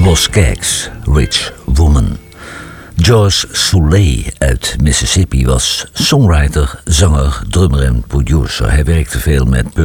Los Skaggs, Rich Woman. George Soulé uit Mississippi was songwriter, zanger, drummer en producer. Hij werkte veel met